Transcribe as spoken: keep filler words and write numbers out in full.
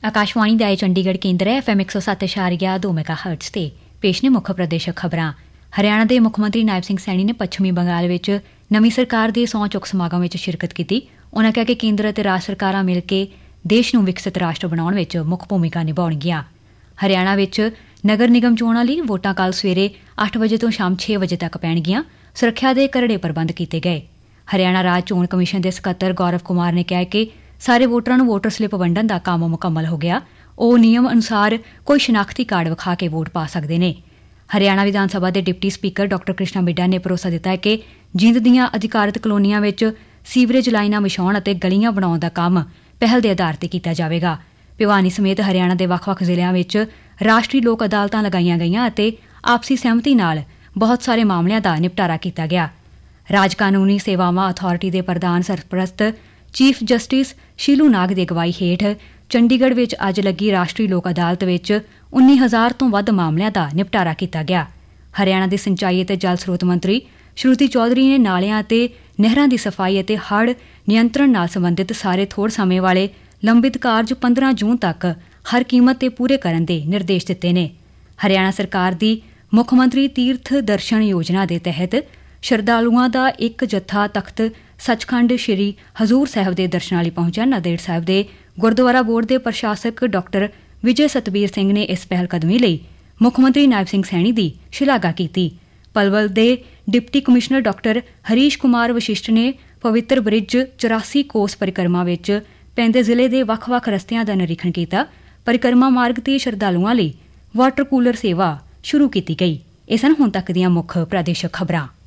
ਆਕਾਸ਼ਵਾਣੀ ਦਾ ਇਹ ਚੰਡੀਗੜ੍ਹ ਕੇਂਦਰ ਹੈ। ਐਫ ਐਮ ਇੱਕ ਸੌ ਸੱਤ ਇਸ਼ਾਰੀਆ ਦੋ ਮੈਗਾ ਹਰਟਜ਼ ਤੇ ਪੇਸ਼ ਨੇ ਮੁੱਖ ਪ੍ਰਦੇਸ਼ਕ ਖਬਰਾਂ। ਹਰਿਆਣਾ ਦੇ ਮੁੱਖ ਮੰਤਰੀ ਨਾਇਬ ਸਿੰਘ ਸੈਣੀ ਨੇ ਪੱਛਮੀ ਬੰਗਾਲ ਵਿੱਚ ਨਵੀਂ ਸਰਕਾਰ ਦੇ ਸਹੁੰ ਚੁੱਕ ਸਮਾਗਮ ਵਿੱਚ ਸ਼ਿਰਕਤ ਕੀਤੀ। ਉਨ੍ਹਾਂ ਕਿਹਾ ਕਿ ਕੇਂਦਰ ਅਤੇ ਰਾਜ ਸਰਕਾਰਾਂ ਮਿਲ ਕੇ ਦੇਸ਼ ਨੂੰ ਵਿਕਸਿਤ ਰਾਸ਼ਟਰ ਬਣਾਉਣ ਵਿੱਚ ਮੁੱਖ ਭੂਮਿਕਾ ਨਿਭਾਉਣਗੀਆਂ। ਹਰਿਆਣਾ ਵਿੱਚ ਨਗਰ ਨਿਗਮ ਚੋਣਾਂ ਲਈ ਵੋਟਾਂ ਕੱਲ੍ਹ ਸਵੇਰੇ ਅੱਠ ਵਜੇ ਤੋਂ ਸ਼ਾਮ ਛੇ ਵਜੇ ਤੱਕ ਪੈਣਗੀਆਂ। ਸੁਰੱਖਿਆ ਦੇ ਕਰੜੇ ਪ੍ਰਬੰਧ ਕੀਤੇ ਗਏ। ਹਰਿਆਣਾ ਰਾਜ ਚੋਣ ਕਮਿਸ਼ਨ ਦੇ ਸਕੱਤਰ ਗੌਰਵ ਕੁਮਾਰ ਨੇ ਕਿਹਾ ਕਿ ਸਾਰੇ ਵੋਟਰਾਂ ਨੂੰ ਵੋਟਰ ਸਲਿੱਪ ਵੰਡਣ ਦਾ ਕੰਮ ਮੁਕੰਮਲ ਹੋ ਗਿਆ। ਉਹ ਨਿਯਮ ਅਨੁਸਾਰ ਕੋਈ ਸ਼ਨਾਖਤੀ ਕਾਰਡ ਵਿਖਾ ਕੇ ਵੋਟ ਪਾ ਸਕਦੇ ਨੇ। ਹਰਿਆਣਾ ਵਿਧਾਨ ਸਭਾ ਦੇ ਡਿਪਟੀ ਸਪੀਕਰ ਡਾ ਕ੍ਰਿਸ਼ਨਾ ਮਿੱਡਾ ਨੇ ਭਰੋਸਾ ਦਿੱਤਾ ਹੈ ਕਿ ਜਿੰਦ ਦੀਆਂ ਅਧਿਕਾਰਤ ਕਲੋਨੀਆਂ ਵਿੱਚ ਸੀਵਰੇਜ ਲਾਈਨਾਂ ਵਿਛਾਉਣ ਅਤੇ ਗਲੀਆਂ ਬਣਾਉਣ ਦਾ ਕੰਮ ਪਹਿਲ ਦੇ ਆਧਾਰ ਤੇ ਕੀਤਾ ਜਾਵੇਗਾ। ਭਿਵਾਨੀ ਸਮੇਤ ਹਰਿਆਣਾ ਦੇ ਵੱਖ-ਵੱਖ ਜ਼ਿਲ੍ਹਿਆਂ ਵਿੱਚ ਰਾਸ਼ਟਰੀ ਲੋਕ ਅਦਾਲਤਾਂ ਲਗਾਈਆਂ ਗਈਆਂ ਅਤੇ ਆਪਸੀ ਸਹਿਮਤੀ ਨਾਲ ਬਹੁਤ ਸਾਰੇ ਮਾਮਲਿਆਂ ਦਾ ਨਿਪਟਾਰਾ ਕੀਤਾ ਗਿਆ। ਰਾਜ ਕਾਨੂੰਨੀ ਸੇਵਾਵਾਂ ਅਥਾਰਟੀ ਦੇ ਪ੍ਰਧਾਨ ਸਰਪ੍ਰਸਤ ਚੀਫ ਜਸਟਿਸ ਸ਼ੀਲੂ ਨਾਗ ਦੀ ਅਗਵਾਈ ਹੇਠ ਚੰਡੀਗੜ੍ਹ ਵਿੱਚ ਅੱਜ ਲੱਗੀ ਰਾਸ਼ਟਰੀ ਲੋਕ ਅਦਾਲਤ ਵਿੱਚ ਉੱਨੀ ਹਜ਼ਾਰ ਤੋਂ ਵੱਧ ਮਾਮਲਿਆਂ ਦਾ ਨਿਪਟਾਰਾ ਕੀਤਾ ਗਿਆ। ਹਰਿਆਣਾ ਦੇ ਸਿੰਚਾਈ ਅਤੇ ਜਲ ਸਰੋਤ ਮੰਤਰੀ ਸ਼ਰੂਤੀ ਚੌਧਰੀ ਨੇ ਨਾਲਿਆਂ ਅਤੇ ਨਹਿਰਾਂ ਦੀ ਸਫਾਈ ਅਤੇ ਹੜ੍ਹ ਨਿਯੰਤਰਣ ਨਾਲ ਸੰਬੰਧਿਤ ਸਾਰੇ ਥੋੜ੍ਹ ਸਮੇਂ ਵਾਲੇ ਲੰਬਿਤ ਕਾਰਜ ਪੰਦਰਾਂ ਜੂਨ ਤੱਕ ਹਰ ਕੀਮਤ ਤੇ ਪੂਰੇ ਕਰਨ ਦੇ ਨਿਰਦੇਸ਼ ਦਿੱਤੇ ਨੇ। ਹਰਿਆਣਾ ਸਰਕਾਰ ਦੀ ਮੁੱਖ ਮੰਤਰੀ ਤੀਰਥ ਦਰਸ਼ਨ ਯੋਜਨਾ ਦੇ ਤਹਿਤ ਸ਼ਰਧਾਲੂਆਂ ਦਾ ਇੱਕ ਜੱਥਾ ਤਖ਼ਤ ਸੱਚਖੰਡ ਸ਼੍ਰੀ ਹਜ਼ੂਰ ਸਾਹਿਬ ਦੇ ਦਰਸ਼ਨਾਂ ਲਈ ਪਹੁੰਚਿਆ। ਨਾਂਦੇੜ ਸਾਹਿਬ ਦੇ ਗੁਰਦੁਆਰਾ ਬੋਰਡ ਦੇ ਪ੍ਰਸ਼ਾਸਕ ਡਾ ਵਿਜੇ ਸਤਬੀਰ ਸਿੰਘ ਨੇ ਇਸ ਪਹਿਲ ਕਦਮੀ ਲਈ ਮੁੱਖ ਮੰਤਰੀ ਨਾਇਬ ਸਿੰਘ ਸੈਣੀ ਦੀ ਸ਼ਲਾਘਾ ਕੀਤੀ। ਪਲਵਲ ਦੇ ਡਿਪਟੀ ਕਮਿਸ਼ਨਰ ਡਾ ਹਰੀਸ਼ ਕੁਮਾਰ ਵਸ਼ਿਸ਼ਟ ਨੇ ਪਵਿੱਤਰ ਬ੍ਰਿਜ ਚੁਰਾਸੀ ਕੋਸ ਪਰਿਕਰਮਾ ਵਿੱਚ ਪੈਂਦੇ ਜ਼ਿਲ੍ਹੇ ਦੇ ਵੱਖ-ਵੱਖ ਰਸਤਿਆਂ ਦਾ ਨਿਰੀਖਣ ਕੀਤਾ। ਪਰਿਕਰਮਾ ਮਾਰਗ ਤੇ ਸ਼ਰਧਾਲੂਆਂ ਲਈ ਵਾਟਰ ਕੂਲਰ ਸੇਵਾ ਸ਼ੁਰੂ ਕੀਤੀ ਗਈ। ਇਹ ਸਨ ਹੁਣ ਤੱਕ ਦੀਆਂ ਮੁੱਖ ਪ੍ਰਾਦੇਸ਼ਿਕ ਖਬਰਾਂ।